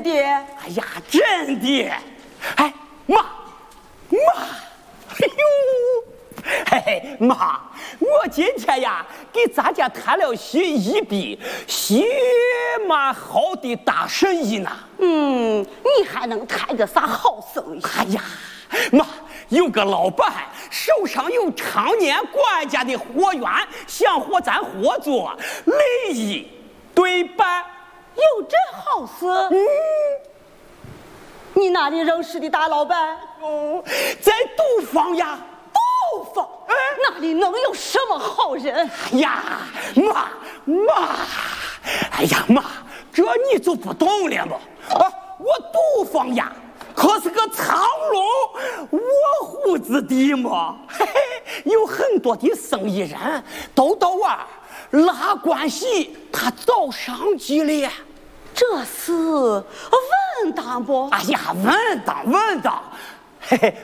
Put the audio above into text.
真的？ 哎呀，真的！哎，妈，哎呦，嘿嘿，妈，我今天呀给咱家谈了一笔血马好的大生意呢。 你还能谈个啥好生意？ 哎呀，妈，有个老板手上有常年管家的货源，想和咱合作，利益对半。 有这好事？你哪里认识的大老板？ 在赌坊呀。 赌坊？哪里能有什么好人？ 哎呀，妈，哎呀妈，这你就不懂了吗？我赌坊呀，可是个藏龙卧虎之地嘛，嘿嘿，有很多的生意人都到啊拉关系，他找商机了。 这是稳当不？ 哎呀，稳当，嘿嘿。